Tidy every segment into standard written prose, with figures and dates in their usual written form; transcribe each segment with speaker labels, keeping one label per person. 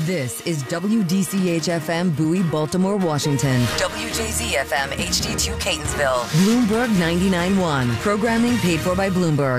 Speaker 1: This is WDCH-FM Bowie, Baltimore, Washington. WJZ-FM HD2 Catonsville. Bloomberg 99.1. Programming paid for by Bloomberg.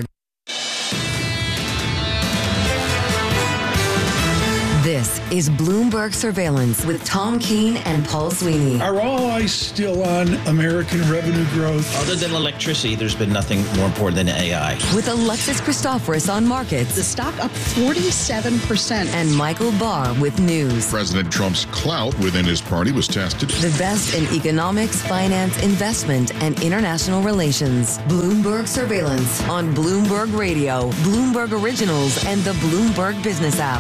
Speaker 1: This is Bloomberg Surveillance with Tom Keene and Paul Sweeney.
Speaker 2: Are all eyes still on American revenue growth?
Speaker 3: Other than electricity, there's been nothing more important than AI.
Speaker 1: With Alexis Christoforous on markets.
Speaker 4: The stock up 47%.
Speaker 1: And Michael Barr with news.
Speaker 5: President Trump's clout within his party was tested.
Speaker 1: The best in economics, finance, investment, and international relations. Bloomberg Surveillance on Bloomberg Radio, Bloomberg Originals, and the Bloomberg Business app.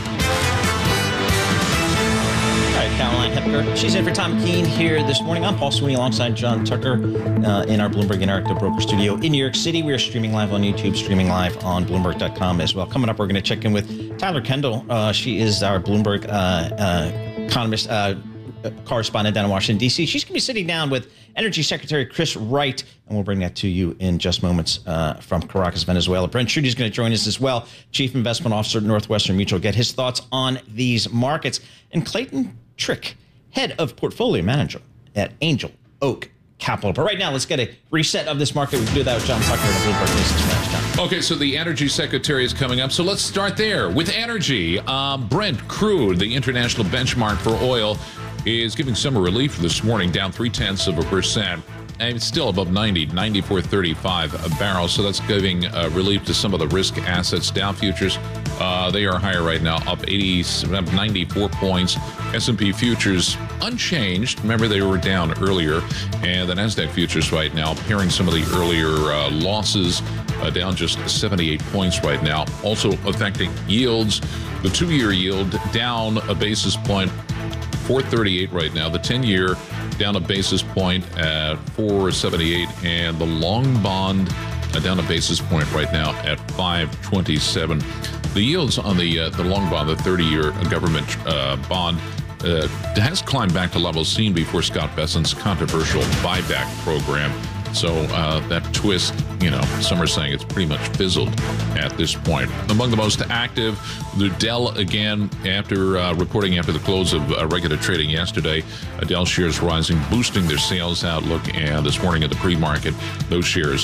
Speaker 3: All right, Caroline Hepker. She's in for Tom Keene here this morning. I'm Paul Sweeney alongside John Tucker in our Bloomberg Interactive Broker Studio in New York City. We are streaming live on YouTube, streaming live on Bloomberg.com as well. Coming up, we're going to check in with Tyler Kendall. She is our Bloomberg economist correspondent down in Washington, D.C. She's going to be sitting down with Energy Secretary Chris Wright, and we'll bring that to you in just moments from Caracas, Venezuela. Brent Trudy is going to join us as well, Chief Investment Officer at Northwestern Mutual, get his thoughts on these markets. And Clayton Trick, Head of Portfolio Manager at Angel Oak Capital. But right now, let's get a reset of this market. We can do that with John Tucker and Bloomberg Business Flash.
Speaker 6: Okay, so the Energy Secretary is coming up. So let's start there with energy. Brent crude, the international benchmark for oil, is giving some relief this morning, down 0.3%. And it's still above 94.35 a barrel. So that's giving relief to some of the risk assets. Dow futures, they are higher right now, up 94 points. S&P futures unchanged. Remember, they were down earlier. And the NASDAQ futures right now, pairing some of the earlier losses, down just 78 points right now. Also affecting yields. The 2-year yield down a basis point, 4.38 right now. The 10-year down a basis point at 4.78, and the long bond down a basis point right now at 5.27. The yields on the long bond, the 30-year government bond, has climbed back to levels seen before Scott Bessent's controversial buyback program. So that twist, some are saying it's pretty much fizzled at this point. Among the most active, the Dell again, after reporting after the close of regular trading yesterday, Dell shares rising, boosting their sales outlook. And this morning at the pre-market, those shares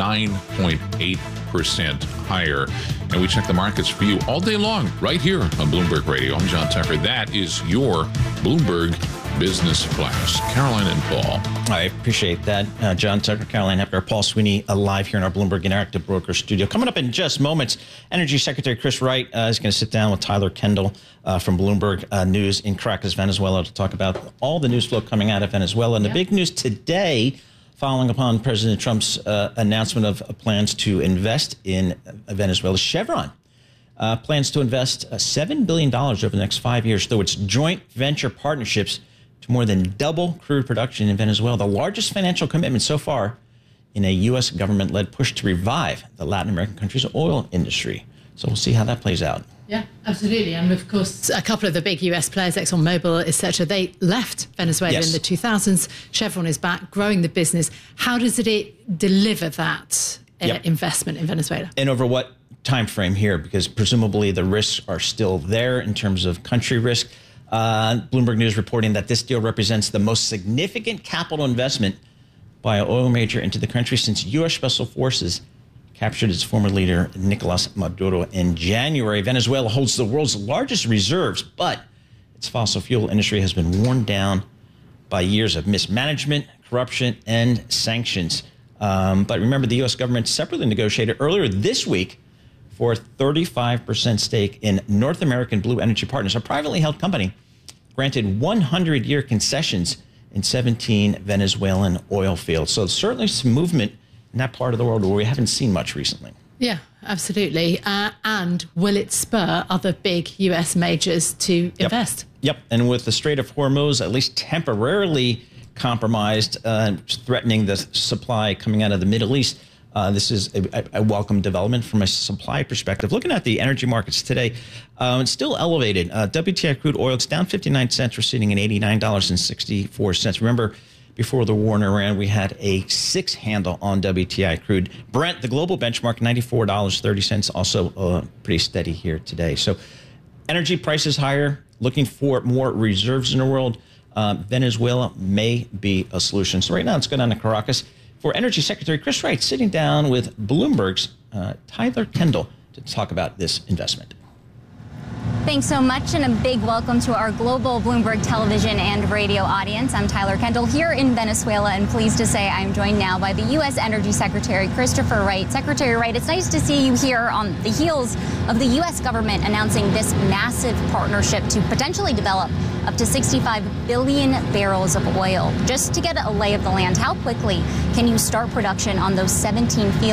Speaker 6: 9.8% higher. And we check the markets for you all day long right here on Bloomberg Radio. I'm John Tucker. That is your Bloomberg Business Flash. Caroline and Paul.
Speaker 3: I appreciate that. John Tucker, Caroline Hepker, Paul Sweeney, live here in our Bloomberg Interactive Broker Studio. Coming up in just moments, Energy Secretary Chris Wright is going to sit down with Tyler Kendall from Bloomberg News in Caracas, Venezuela, to talk about all the news flow coming out of Venezuela. And the big news today, following upon President Trump's announcement of plans to invest in Venezuela, Chevron plans to invest $7 billion over the next 5 years through its joint venture partnerships to more than double crude production in Venezuela, the largest financial commitment so far in a U.S. government-led push to revive the Latin American country's oil industry. So we'll see how that plays out.
Speaker 7: Yeah, absolutely. And of course, a couple of the big U.S. players, ExxonMobil, etc., they left Venezuela in the 2000s. Chevron is back, growing the business. How does it deliver that investment in Venezuela?
Speaker 3: And over what time frame here? Because presumably the risks are still there in terms of country risk. Bloomberg News reporting that this deal represents the most significant capital investment by an oil major into the country since U.S. Special Forces captured its former leader, Nicolas Maduro, in January. Venezuela holds the world's largest reserves, but its fossil fuel industry has been worn down by years of mismanagement, corruption, and sanctions. But remember, the U.S. government separately negotiated earlier this week for a 35% stake in North American Blue Energy Partners, a privately held company, granted 100-year concessions in 17 Venezuelan oil fields. So certainly some movement in that part of the world where we haven't seen much recently.
Speaker 7: Yeah, absolutely. And will it spur other big U.S. majors to invest?
Speaker 3: Yep. And with the Strait of Hormuz at least temporarily compromised, threatening the supply coming out of the Middle East, this is a welcome development from a supply perspective. Looking at the energy markets today, it's still elevated. WTI crude oil, it's down 59 cents. We're sitting at $89.64. Remember, before the war in Iran, we had a 6 handle on WTI crude. Brent, the global benchmark, $94.30, also pretty steady here today. So energy prices higher, looking for more reserves in the world, Venezuela may be a solution. So right now, let's go down to Caracas for Energy Secretary Chris Wright, sitting down with Bloomberg's Tyler Kendall to talk about this investment.
Speaker 8: Thanks so much, and a big welcome to our global Bloomberg television and radio audience. I'm Tyler Kendall here in Venezuela, and pleased to say I'm joined now by the U.S. Energy Secretary Christopher Wright. Secretary Wright, it's nice to see you here on the heels of the U.S. government announcing this massive partnership to potentially develop up to 65 billion barrels of oil. Just to get a lay of the land, how quickly can you start production on those 17 fields